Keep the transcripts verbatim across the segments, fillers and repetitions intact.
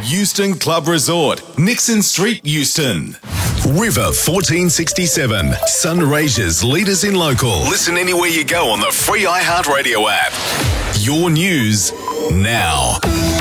Euston Club Resort, Nixon Street, Euston. River fourteen sixty-seven, Sunraysia's leaders in local. Listen anywhere you go on the free iHeartRadio app. Your news now.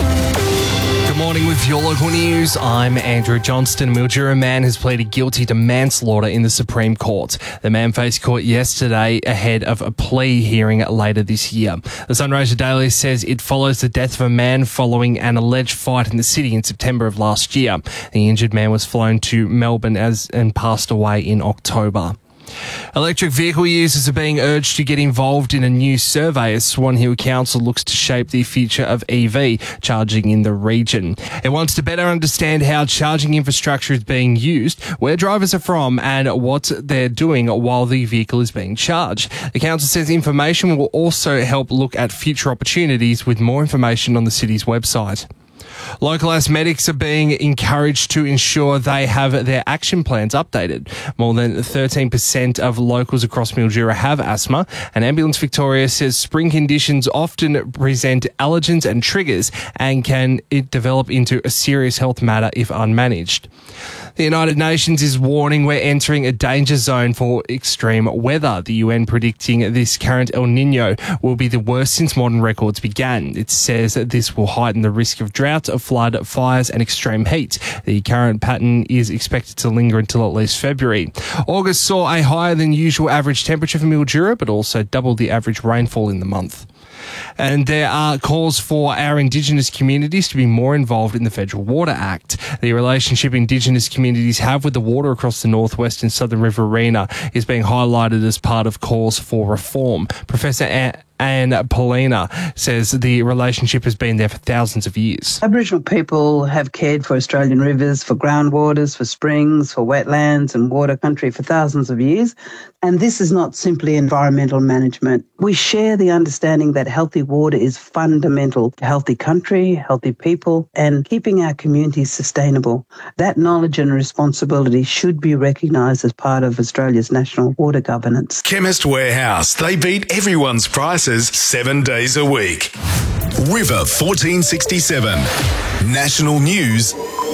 Good morning with your local news. I'm Andrew Johnston. A Mildura man has pleaded guilty to manslaughter in the Supreme Court. The man faced court yesterday ahead of a plea hearing later this year. The Sunraysia Daily says it follows the death of a man following an alleged fight in the city in September of last year. The injured man was flown to Melbourne as and passed away in October. Electric vehicle users are being urged to get involved in a new survey as Swan Hill Council looks to shape the future of E V charging in the region. It wants to better understand how charging infrastructure is being used, where drivers are from and what they're doing while the vehicle is being charged. The council says information will also help look at future opportunities with more information on the city's website. Local asthmatics are being encouraged to ensure they have their action plans updated. More than thirteen percent of locals across Mildura have asthma, and Ambulance Victoria says spring conditions often present allergens and triggers and can it develop into a serious health matter if unmanaged. The United Nations is warning we're entering a danger zone for extreme weather. The U N predicting this current El Nino will be the worst since modern records began. It says that this will heighten the risk of drought, flood, fires and extreme heat. The current pattern is expected to linger until at least February. August saw a higher than usual average temperature for Mildura, but also double the average rainfall in the month. And there are calls for our Indigenous communities to be more involved in the Federal Water Act. The relationship Indigenous communities have with the water across the Northwest and Southern Riverina is being highlighted as part of calls for reform. Professor A- Anne Paulina says the relationship has been there for thousands of years. Aboriginal people have cared for Australian rivers, for groundwaters, for springs, for wetlands and water country for thousands of years. And this is not simply environmental management. We share the understanding that healthy water is fundamental to healthy country, healthy people, and keeping our communities sustainable. That knowledge and responsibility should be recognised as part of Australia's national water governance. Chemist Warehouse. They beat everyone's prices seven days a week. River fourteen sixty-seven. National news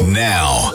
now.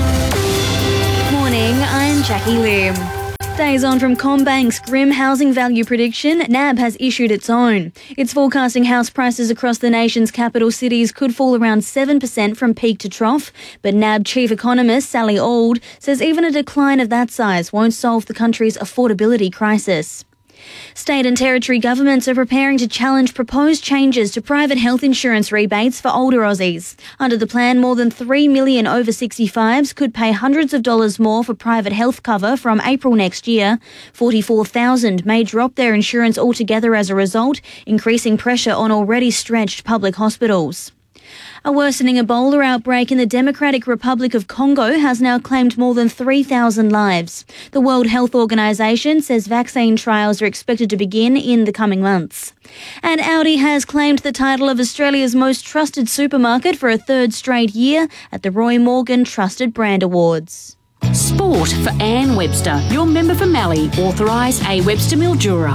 Morning, I'm Jackie Lim. Days on from CommBank's grim housing value prediction, N A B has issued its own. It's forecasting house prices across the nation's capital cities could fall around seven percent from peak to trough, but N A B chief economist Sally Auld says even a decline of that size won't solve the country's affordability crisis. State and territory governments are preparing to challenge proposed changes to private health insurance rebates for older Aussies. Under the plan, more than three million over sixty-fives could pay hundreds of dollars more for private health cover from April next year. forty-four thousand may drop their insurance altogether as a result, increasing pressure on already stretched public hospitals. A worsening Ebola outbreak in the Democratic Republic of Congo has now claimed more than three thousand lives. The World Health Organization says vaccine trials are expected to begin in the coming months. And Audi has claimed the title of Australia's most trusted supermarket for a third straight year at the Roy Morgan Trusted Brand Awards. Sport for Anne Webster, your member for Mallee, authorised A Webster Mildura.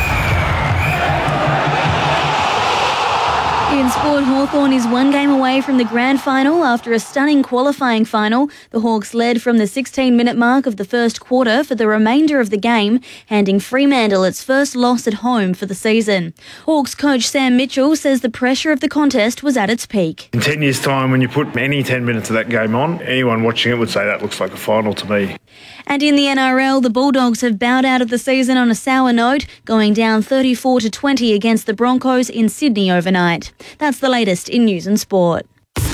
In sport, Hawthorn is one game away from the grand final after a stunning qualifying final. The Hawks led from the sixteen-minute mark of the first quarter for the remainder of the game, handing Fremantle its first loss at home for the season. Hawks coach Sam Mitchell says the pressure of the contest was at its peak. In ten years' time, when you put any ten minutes of that game on, anyone watching it would say that looks like a final to me. And in the N R L, the Bulldogs have bowed out of the season on a sour note, going down thirty-four to twenty against the Broncos in Sydney overnight. That's the latest in news and sport.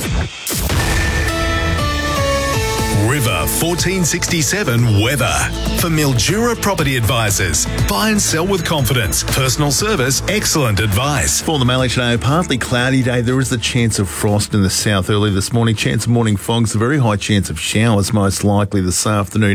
River fourteen sixty-seven weather. For Mildura Property Advisors. Buy and sell with confidence. Personal service, excellent advice. For the Mallee today, a partly cloudy day. There is the chance of frost in the south early this morning. Chance of morning fogs. A very high chance of showers most likely this afternoon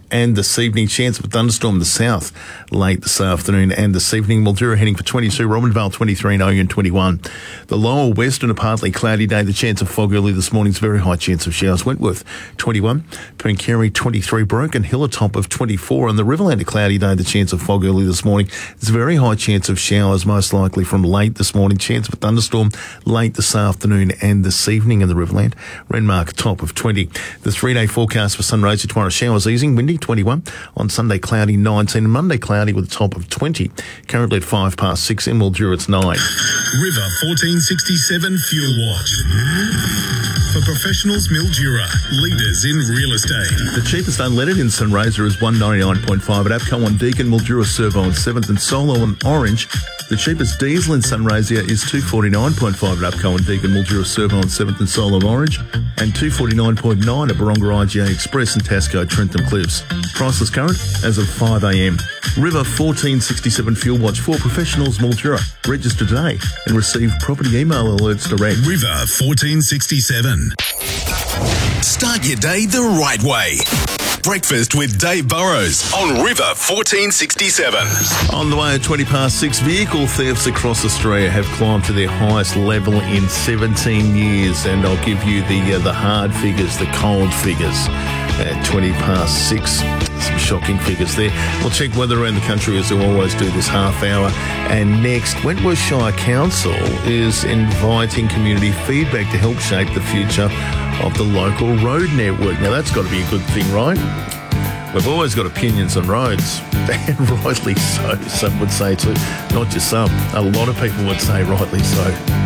and this evening. Chance of a thunderstorm in the south late this afternoon and this evening. Mildura heading for twenty-two, Robinvale twenty-three, and Oyen twenty-one. The lower western, a partly cloudy day. The chance of fog early this morning is very high chance of showers. Wentworth twenty-one, Pooncarie twenty-three, Broken Hill a top of twenty-four, and the Riverland a cloudy day. The chance of fog early this morning. It's a very high chance of showers, most likely from late this morning. Chance of a thunderstorm late this afternoon and this evening in the Riverland. Renmark a top of twenty. The three-day forecast for Sunrise tomorrow, showers easing, windy twenty-one. On Sunday, cloudy nineteen, and Monday cloudy with a top of twenty. Currently at five past six in Mildura, it's nine. River fourteen sixty-seven Fuel Watch. For professionals, Mildura, leaders in real estate. The cheapest unleaded in Sunraysia is one ninety-nine point five at APCO on Deakin, Mildura Servo on seventh, and Solo on Orange. The cheapest diesel in Sunraysia is two forty-nine point five at APCO on Deakin, Mildura Servo on seventh, and Solo on Orange, and two forty-nine point nine at Baronga I G A Express and Tasco Trentham Cliffs. Priceless current as of five a m. River fourteen sixty-seven Fuel Watch for professionals, Mildura. Register today and receive property email alerts direct. River fourteen sixty-seven. Start your day the right way. Breakfast with Dave Burrows on River fourteen sixty-seven. On the way at twenty past six, vehicle thefts across Australia have climbed to their highest level in seventeen years, and I'll give you the uh, the hard figures, the cold figures at twenty past six. Some shocking figures there. We'll check weather around the country as we always do this half hour. And next, Wentworth Shire Council is inviting community feedback to help shape the future of the local road network. Now, that's got to be a good thing, right? We've always got opinions on roads, and rightly so, some would say too. Not just some, a lot of people would say rightly so.